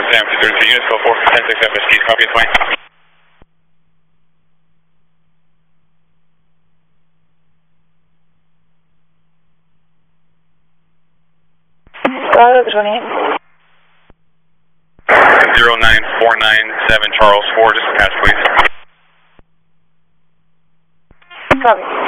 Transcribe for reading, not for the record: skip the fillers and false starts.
Sam 232, units code 410-6 FSG, copy the plane. Bravo 28. 09497 Charles 4, just pass please. Copy.